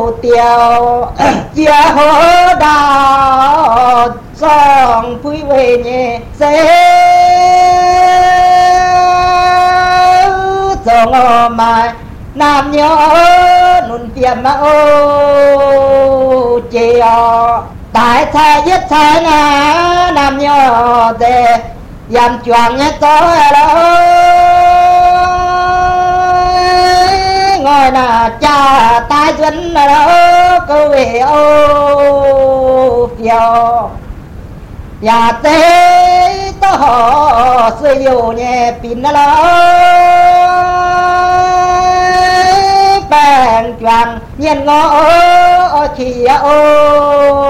tiêu chia hố đào song phui về nhẹ dễ dòng mai nam nhớ nôn tiệm mà ô chiều tại thay giết thay na nam nhớ để dám choàng nhé tối đó ngồi là cha tai dẫn đó cô về ô phiêu nhà tế tớ họ sử dụng nhẹ pin đó bèn choàng nhiên ngõ chỉ ô